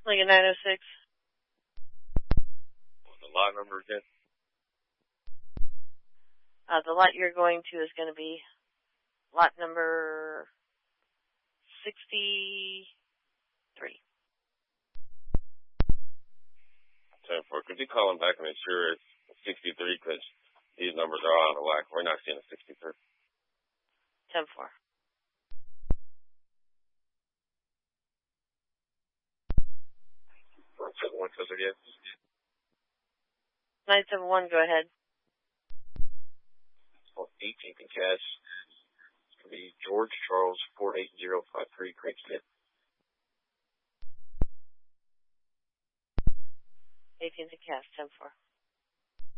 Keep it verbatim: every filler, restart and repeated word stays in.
Like a nine oh six. What's the lot number again? Uh, the lot you're going to is going to be lot number sixty-three. ten four. Could you call him back and make sure it's sixty-three, because these numbers are all out of whack. We're not seeing a sixty-three. ten four. nine seven one, says again. nine seven one, go ahead. Well, eighteenth in cash. It's going to be George Charles four eight zero five three, Craig Smith. eighteenth in cash, ten four.